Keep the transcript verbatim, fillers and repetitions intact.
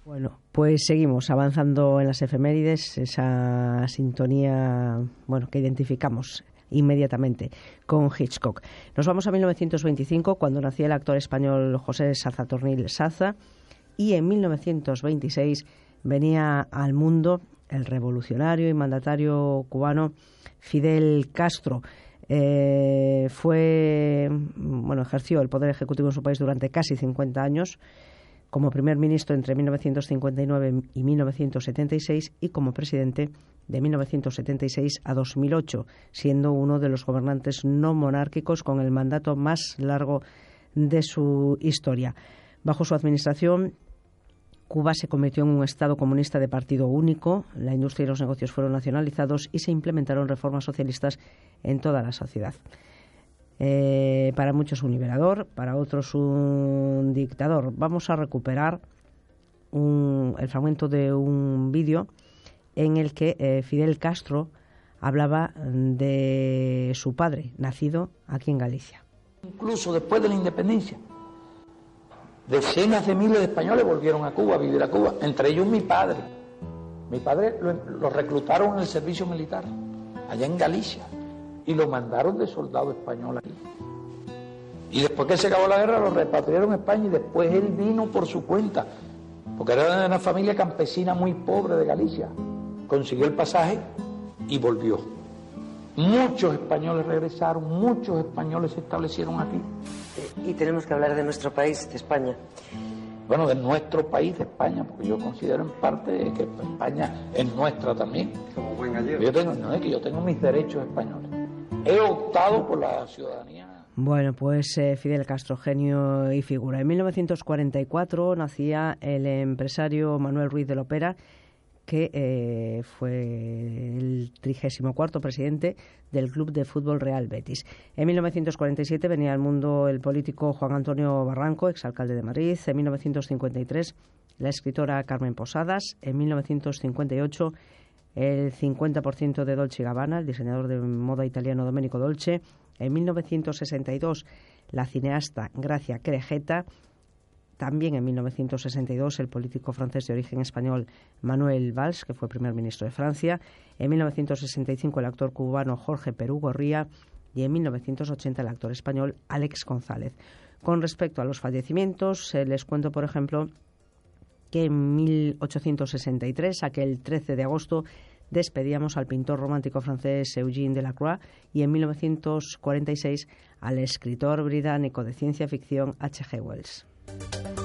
Bueno, pues seguimos avanzando en las efemérides, esa sintonía, bueno, que identificamos inmediatamente con Hitchcock. Nos vamos a mil novecientos veinticinco, cuando nacía el actor español José Sazatornil Saza, y en mil novecientos veintiséis venía al mundo el revolucionario y mandatario cubano Fidel Castro. Eh, fue, bueno, ejerció el poder ejecutivo en su país durante casi cincuenta años, como primer ministro entre mil novecientos cincuenta y nueve y mil novecientos setenta y seis y como presidente de mil novecientos setenta y seis a dos mil ocho, siendo uno de los gobernantes no monárquicos con el mandato más largo de su historia. Bajo su administración, Cuba se convirtió en un Estado comunista de partido único, la industria y los negocios fueron nacionalizados y se implementaron reformas socialistas en toda la sociedad. Eh, para muchos un liberador, para otros un dictador. Vamos a recuperar un, el fragmento de un vídeo en el que eh, Fidel Castro hablaba de su padre, nacido aquí en Galicia. Incluso después de la independencia, decenas de miles de españoles volvieron a Cuba, a vivir a Cuba, entre ellos mi padre. Mi padre lo, lo reclutaron en el servicio militar, allá en Galicia, y lo mandaron de soldado español aquí. Y después que se acabó la guerra lo repatriaron a España y después él vino por su cuenta, porque era de una familia campesina muy pobre de Galicia. Consiguió el pasaje y volvió. Muchos españoles regresaron, muchos españoles se establecieron aquí. Y tenemos que hablar de nuestro país, de España. Bueno, de nuestro país, de España, porque yo considero en parte que España es nuestra también. Como buen gallego. Yo tengo, no es que yo tengo mis derechos españoles. He optado por la ciudadanía. Bueno, pues eh, Fidel Castro, genio y figura. En mil novecientos cuarenta y cuatro nacía el empresario Manuel Ruiz de Lopera, que eh, fue el trigésimo cuarto presidente del Club de Fútbol Real Betis. En mil novecientos cuarenta y siete venía al mundo el político Juan Antonio Barranco, exalcalde de Madrid. En mil novecientos cincuenta y tres la escritora Carmen Posadas. En mil novecientos cincuenta y ocho el cincuenta por ciento de Dolce y Gabbana, el diseñador de moda italiano Domenico Dolce. En mil novecientos sesenta y dos la cineasta Gracia Querejeta. También en mil novecientos sesenta y dos el político francés de origen español Manuel Valls, que fue primer ministro de Francia. En mil novecientos sesenta y cinco el actor cubano Jorge Perú Gorría. Y en mil novecientos ochenta el actor español Alex González. Con respecto a los fallecimientos, eh, les cuento, por ejemplo, que en mil ochocientos sesenta y tres, aquel trece de agosto, despedíamos al pintor romántico francés Eugène Delacroix y en mil novecientos cuarenta y seis al escritor británico de ciencia ficción H G Wells.